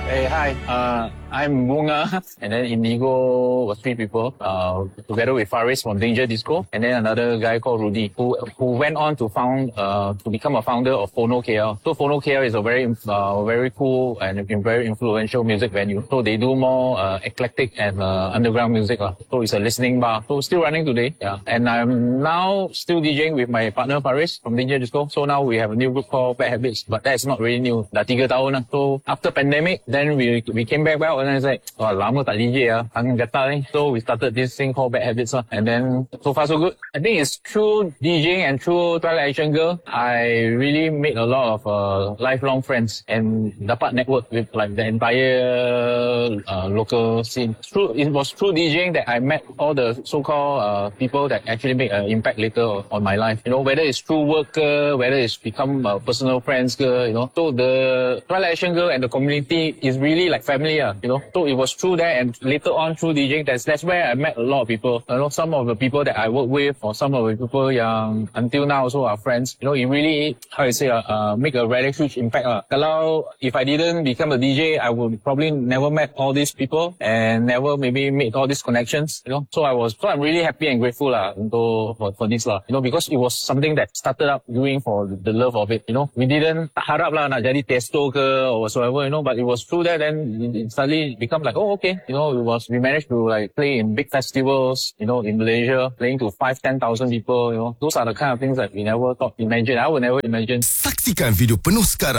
Hey, hi. I'm Bunga, and then Indigo was 3 people, together with Faris from Danger Disco, and then another guy called Rudy, who went on to to become a founder of Phono KL. So Phono KL is a very cool and very influential music venue. So they do more eclectic and underground music. So it's a listening bar. So still running today, yeah. And I'm now still DJing with my partner Faris from Danger Disco. So now we have a new group called Bad Habits, but that's not really new. Dah 3 tahun lah. So after pandemic, then we came back well, and I was like, oh, lama tak DJ tangan gatal ni. So we started this thing called Bad Habits and then so far so good. I think it's through DJing and through Twilight Action Girl, I really made a lot of lifelong friends and dapat network with like the entire local scene. It was through DJing that I met all the so-called people that actually make an impact later on my life. You know, whether it's through work, whether it's become personal friends, you know. So the Twilight Action Girl and the community is really like family, you know. So it was through that, and later on through DJing, that's where I met a lot of people. You know, some of the people that I work with, or some of the people yang until now also are friends. You know, it really, how you say, make a very huge impact. Kalau if I didn't become a DJ, I would probably never met all these people and never maybe made all these connections. You know, so I'm really happy and grateful for this You know, because it was something that started up doing for the love of it. You know, we didn't harap lah nak jadi testo ke or whatsoever. You know, but it was through that, then it suddenly become like, oh, okay. You know, we managed to like play in big festivals, you know, in Malaysia, playing to 5,000-10,000 people, you know. Those are the kind of things that we never thought, imagine. I would never imagine. Saksikan video penuh sekarang